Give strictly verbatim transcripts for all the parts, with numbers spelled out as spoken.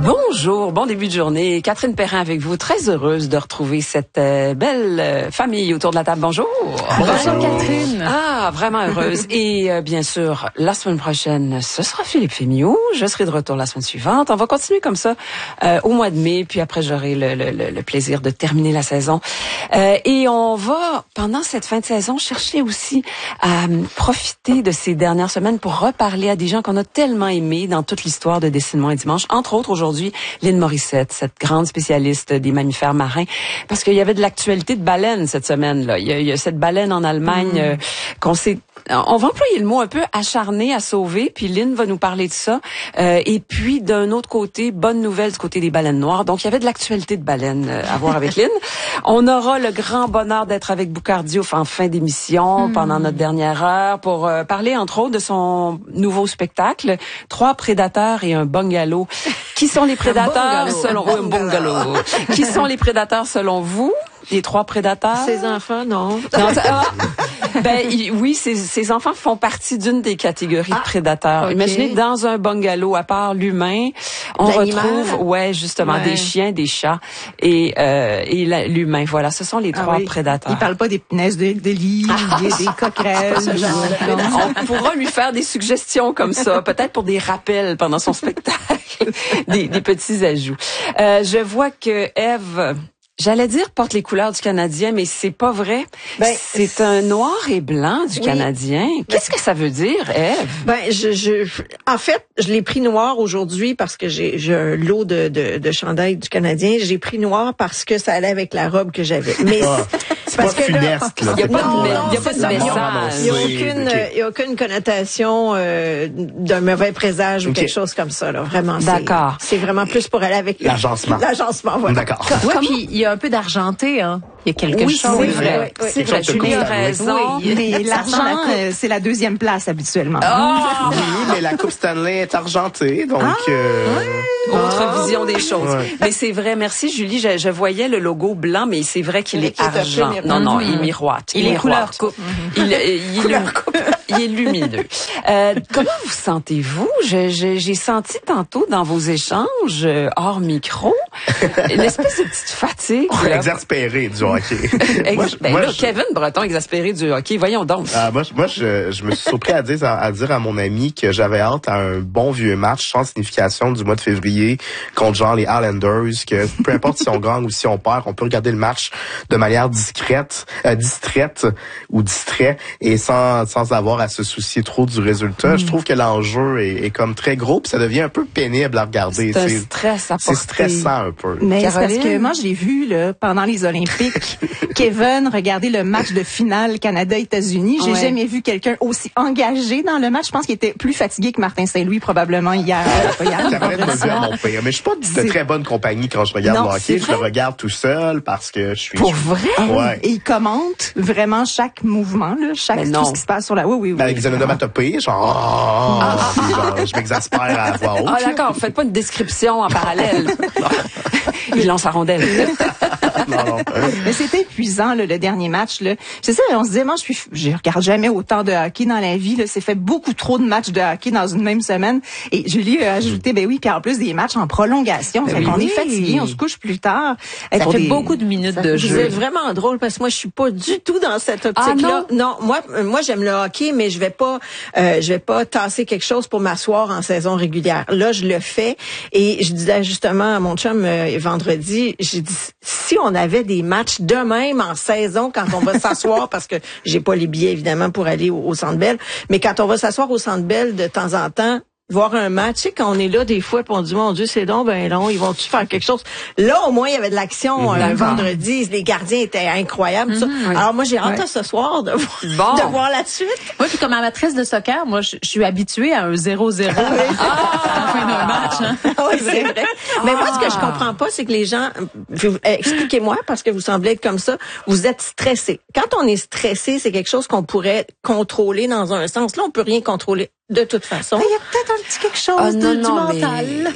Bonjour, bon début de journée. Catherine Perrin avec vous. Très heureuse de retrouver cette euh, belle euh, famille autour de la table. Bonjour. Bonjour Catherine. Ah, vraiment heureuse. Et euh, bien sûr, la semaine prochaine, ce sera Philippe Fémiot. Je serai de retour la semaine suivante. On va continuer comme ça euh, au mois de mai. Puis après, j'aurai le, le, le, le plaisir de terminer la saison. Euh, et on va, pendant cette fin de saison, chercher aussi à euh, profiter de ces dernières semaines pour reparler à des gens qu'on a tellement aimés dans toute l'histoire de Dessine-moi un dimanche. Entre autres, aujourd'hui, Lynn Morissette, cette grande spécialiste des mammifères marins, parce qu'il y avait de l'actualité de baleines cette semaine-là. Il y a, il y a cette baleine en Allemagne mmh. euh, qu'on s'est... On va employer le mot un peu acharné à sauver, puis Lynn va nous parler de ça. Euh, et puis, d'un autre côté, bonne nouvelle du côté des baleines noires. Donc, il y avait de l'actualité de baleines euh, à voir avec Lynn. On aura le grand bonheur d'être avec Boucardio en fin d'émission, mmh. pendant notre dernière heure, pour euh, parler, entre autres, de son nouveau spectacle, Trois prédateurs et un bungalow. Qui sont les prédateurs selon vous? Un bungalow. Qui sont les prédateurs selon vous? Les trois prédateurs? Ses enfants, non. non ah, ben il, oui, ces, ces enfants font partie d'une des catégories ah, de prédateurs. Okay. Imaginez dans un bungalow, à part l'humain, on L'animal. retrouve, ouais, justement, ouais. des chiens, des chats et euh, et la, l'humain. Voilà, ce sont les trois ah, oui. prédateurs. Il parle pas des punaises de, de lit, ah, des, des coquerelles. On pourra lui faire des suggestions comme ça, peut-être pour des rappels pendant son spectacle, des, des petits ajouts. Euh, je vois que Ève, j'allais dire porte les couleurs du Canadien, mais c'est pas vrai. Ben, c'est un noir et blanc du oui. Canadien. Qu'est-ce que ça veut dire, Ève? Ben, je, je, en fait, je l'ai pris noir aujourd'hui parce que j'ai, j'ai un lot de, de, de chandail du Canadien. J'ai pris noir parce que ça allait avec la robe que j'avais. Mais ah, c'est parce pas que funeste, là. Il n'y a pas de, y a pas de message. Il n'y a aucune, okay. il y a aucune connotation euh, d'un mauvais présage ou okay. quelque chose comme ça, là. Vraiment. D'accord. C'est, c'est vraiment plus pour aller avec l'agencement. L'agencement, voilà. D'accord. Ouais, puis il y a un peu d'argenté, hein. Il y a quelque oui, chose. Oui, c'est vrai. Oui, c'est vrai. Tu as raison. Oui, mais l'argent, euh, c'est la deuxième place habituellement. Oh! Oui, mais la Coupe Stanley est argentée, donc. Ah, euh... ouais. Autre ah, vision des choses. Ouais. Mais c'est vrai. Merci Julie. Je, je voyais le logo blanc, mais c'est vrai qu'il mais est argent. Non, non, il miroite. Il, il est couleur coupe. Il, il, il, couleur coupe. Il est lumineux. Euh, comment vous sentez-vous? Je, je, j'ai senti tantôt dans vos échanges hors micro une espèce de petite fatigue. Oh, exaspéré du hockey. moi, ben moi, là, je... Kevin Breton exaspéré du hockey. Voyons donc. Ah, moi, moi je, je me suis surpris à dire, à, à dire à mon ami que j'avais hâte à un bon vieux match sans signification du mois de février contre genre les Islanders, que peu importe si on gagne ou si on perd, on peut regarder le match de manière discrète, euh, distraite ou distrait et sans sans avoir à se soucier trop du résultat. Mm. Je trouve que l'enjeu est, est comme très gros puis ça devient un peu pénible à regarder. C'est, c'est un stress à porter. C'est stressant un peu. Mais c'est parce que moi, je l'ai vu là, pendant les Olympiques, Kevin regarder le match de finale Canada-États-Unis. J'ai ouais. jamais vu quelqu'un aussi engagé dans le match. Je pense qu'il était plus fatigué que Martin Saint-Louis probablement hier. hier mon père. Mais je suis pas de c'est... très bonne compagnie quand je regarde non, le hockey. Je le regarde tout seul parce que je suis... Pour vrai? Ouais. Et il commente vraiment chaque mouvement, là, chaque tout ce qui se passe sur la... Oui, oui, oui. Avec des onomatopées, genre... Ah, ah, genre je m'exaspère à la voix haute. Ah d'accord, faites pas une description en parallèle. Il lance sa rondelle. non, non. Mais c'était épuisant là, le dernier match. Là. C'est ça, on se disait, moi, je suis, je regarde jamais autant de hockey dans la vie. Là. C'est fait beaucoup trop de matchs de hockey dans une même semaine. Et Julie a ajouté, ben oui, puis en plus des matchs en prolongation. Ben fait oui. qu'on est fatigué, on se couche plus tard. Ça fait des... beaucoup de minutes de jeu. C'est vraiment drôle parce que moi, je suis pas du tout dans cette optique-là. Ah, non? non, moi, moi, j'aime le hockey, mais je vais pas, euh, je vais pas tasser quelque chose pour m'asseoir en saison régulière. Là, je le fais et je disais justement à mon chum euh, vendredi, j'ai dit si on avait des matchs de même en saison quand on va s'asseoir parce que j'ai pas les billets évidemment pour aller au, au Centre Bell, mais quand on va s'asseoir au Centre Bell de temps en temps, voir un match, tu sais, quand on est là, des fois, puis on dit, mon Dieu, c'est donc ben long, ils vont-tu faire quelque chose? Là, au moins, il y avait de l'action mmh, un vendredi, les gardiens étaient incroyables. Mmh, oui. Alors, moi, j'ai hâte ouais. ce soir de, bon. de voir la suite. Oui, puis comme amatrice de soccer, moi, je, je suis habituée à un zéro zéro ah, oui. ah, à la fin d'un match. Hein. Oui, c'est vrai. Ah. Mais moi, ce que je comprends pas, c'est que les gens, expliquez-moi, parce que vous semblez être comme ça, vous êtes stressés. Quand on est stressé, c'est quelque chose qu'on pourrait contrôler dans un sens. Là, on peut rien contrôler. De toute façon. Il y a peut-être un petit quelque chose ah, non, de, non, du mental.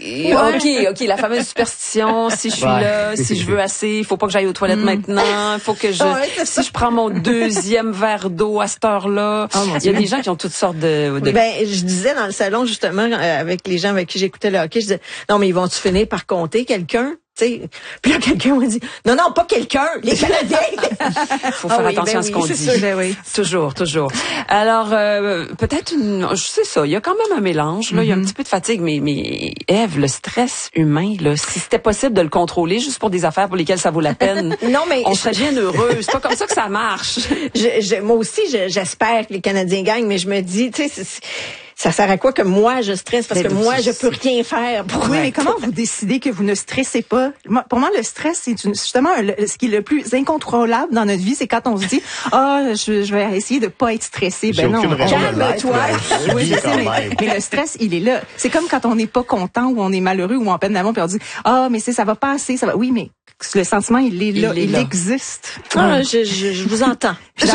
Ouais. OK, OK, la fameuse superstition, si je suis ouais. là, si je veux assez, il faut pas que j'aille aux toilettes mm. maintenant, il faut que je ouais, si je prends mon deuxième verre d'eau à cette heure-là, oh, il y a des gens qui ont toutes sortes de, de... Ben, je disais dans le salon justement avec les gens avec qui j'écoutais le hockey, je disais non mais ils vont-tu finir par compter quelqu'un? T'sais, puis là, quelqu'un m'a dit, non, non, pas quelqu'un, les Canadiens. Faut faire ah oui, attention ben à ce oui, qu'on dit. Ça, ben oui. Toujours, toujours. Alors, euh, peut-être une, je sais ça, il y a quand même un mélange, là, il mm-hmm. y a un petit peu de fatigue, mais, mais, Ève, le stress humain, là, si c'était possible de le contrôler juste pour des affaires pour lesquelles ça vaut la peine, non, mais on serait bien heureux. C'est pas comme ça que ça marche. je, je, moi aussi, je, j'espère que les Canadiens gagnent, mais je me dis, tu sais, ça sert à quoi que moi je stresse parce mais que moi je peux rien faire pour oui mais comment vous décidez que vous ne stressez pas? Moi, pour moi le stress c'est une, justement le, ce qui est le plus incontrôlable dans notre vie, c'est quand on se dit ah oh, je, je vais essayer de pas être stressé. Ben non, calme-toi. Oui, je sais, mais, mais le stress il est là. C'est comme quand on n'est pas content ou on est malheureux ou en peine d'amour puis on dit ah oh, mais c'est ça va passer, ça va. Oui mais le sentiment il est là, il, est il là. existe. Ah, ouais. je, je, je vous entends. et, et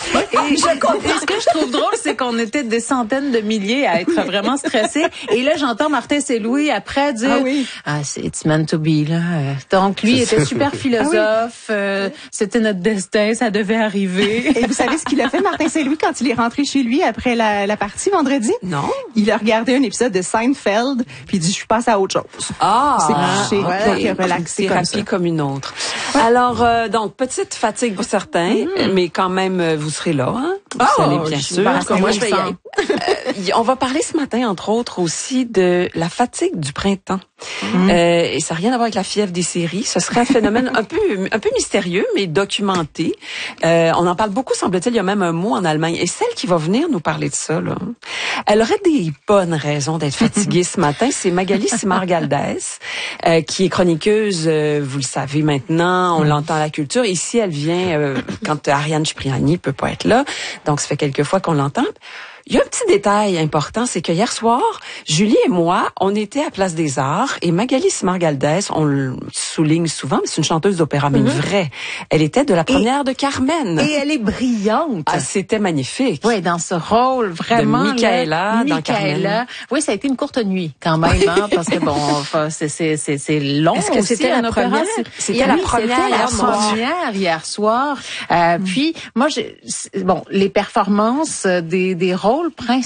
ce que je trouve drôle c'est qu'on était des centaines de milliers à être vraiment stressés. Et là, j'entends Martin Saint-Louis après dire ah, oui. ah c'est it's meant to be là. Donc lui était super philosophe. Ah, oui. euh, c'était notre destin, ça devait arriver. Et vous savez ce qu'il a fait Martin Saint-Louis quand il est rentré chez lui après la, la partie vendredi? Non. Il a regardé un épisode de Seinfeld puis il dit je passe à autre chose. Ah. C'est couché, ouais. donc il a relaxé comme ça. Comme une autre. Ouais. Alors euh, donc petite fatigue pour certains, mm-hmm. mais quand même vous serez là. Hein? Vous oh, allez bien sûr. Moi je vais y aller. euh, on va parler ce matin, entre autres, aussi de la fatigue du printemps. Mmh. Euh, et ça n'a rien à voir avec la fièvre des séries. Ce serait un phénomène un peu un peu mystérieux, mais documenté. Euh, on en parle beaucoup, semble-t-il. Il y a même un mot en Allemagne. Et celle qui va venir nous parler de ça, là, elle aurait des bonnes raisons d'être fatiguée ce matin. C'est Magali Simard-Galdès, euh, qui est chroniqueuse, euh, vous le savez maintenant, on mmh. l'entend à la culture. Ici, elle vient euh, quand Ariane Cipriani peut pas être là. Donc, ça fait quelques fois qu'on l'entend. Il y a un petit détail important, c'est que hier soir, Julie et moi, on était à Place des Arts et Magali Simard-Galdès, on le souligne souvent, mais c'est une chanteuse d'opéra, mais mm-hmm. une vraie. Elle était de la première et, de Carmen. Et elle est brillante. Ah, c'était magnifique. Oui, dans ce rôle vraiment. De Michaela, là, dans Carmen. Oui, ça a été une courte nuit quand même, hein, parce que bon, enfin, c'est c'est c'est c'est long. Est-ce que aussi, c'était la opéra? première? C'était la première hier soir. Hier soir. Euh, mm. Puis moi, j'ai, bon, les performances des des rôles principaux